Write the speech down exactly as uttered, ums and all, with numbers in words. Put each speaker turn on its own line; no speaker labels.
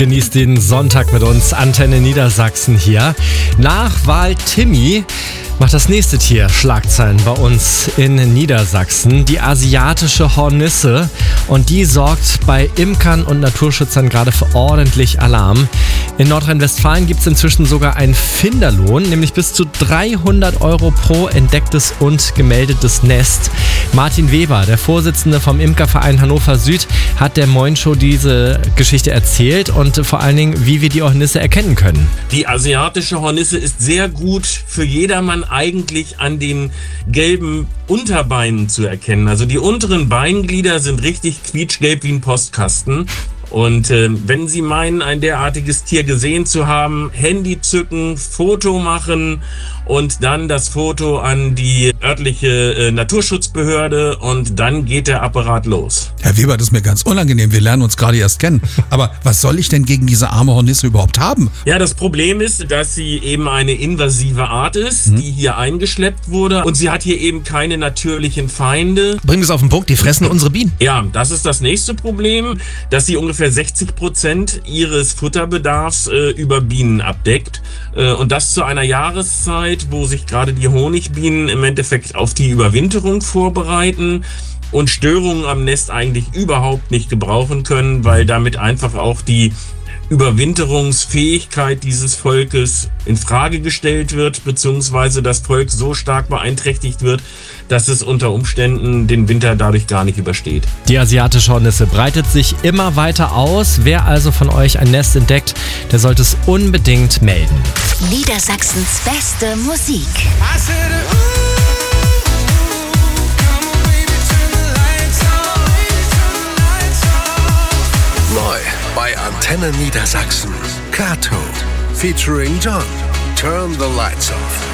Genießt den Sonntag mit uns, Antenne Niedersachsen hier. Nachwahl Timmy macht das nächste Tier Schlagzeilen bei uns in Niedersachsen. Die asiatische Hornisse. Und die sorgt bei Imkern und Naturschützern gerade für ordentlich Alarm. In Nordrhein-Westfalen gibt es inzwischen sogar einen Finderlohn, nämlich bis zu dreihundert Euro pro entdecktes und gemeldetes Nest. Martin Weber, der Vorsitzende vom Imkerverein Hannover Süd, hat der Moin Show diese Geschichte erzählt und vor allen Dingen, wie wir die Hornisse erkennen können.
Die asiatische Hornisse ist sehr gut für jedermann eigentlich an den gelben Unterbeinen zu erkennen. Also die unteren Beinglieder sind richtig quietschgelb wie ein Postkasten. Und äh, wenn Sie meinen, ein derartiges Tier gesehen zu haben, Handy zücken, Foto machen und dann das Foto an die örtliche äh, Naturschutzbehörde und dann geht der Apparat los.
Herr Weber, das ist mir ganz unangenehm. Wir lernen uns gerade erst kennen. Aber was soll ich denn gegen diese arme Hornisse überhaupt haben?
Ja, das Problem ist, dass sie eben eine invasive Art ist, mhm. die hier eingeschleppt wurde. Und sie hat hier eben keine natürlichen Feinde.
Bring es auf den Punkt, die fressen unsere Bienen.
Ja, das ist das nächste Problem, dass sie ungefähr sechzig Prozent ihres Futterbedarfs äh, über Bienen abdeckt. Äh, und das zu einer Jahreszeit, wo sich gerade die Honigbienen im Endeffekt auf die Überwinterung vorbereiten und Störungen am Nest eigentlich überhaupt nicht gebrauchen können, weil damit einfach auch die Überwinterungsfähigkeit dieses Volkes in Frage gestellt wird, beziehungsweise das Volk so stark beeinträchtigt wird, dass es unter Umständen den Winter dadurch gar nicht übersteht.
Die asiatische Hornisse breitet sich immer weiter aus. Wer also von euch ein Nest entdeckt, der sollte es unbedingt melden.
Niedersachsens beste Musik.
Neu bei Antenne Niedersachsen. Kato featuring John. Turn the Lights Off.